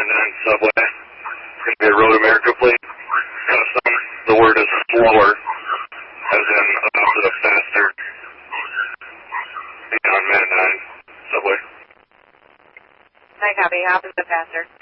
99 subway. It's going to be a Road America plate. Custom. The word is slower, as in opposite of faster. On 99 subway. I copy. Opposite faster.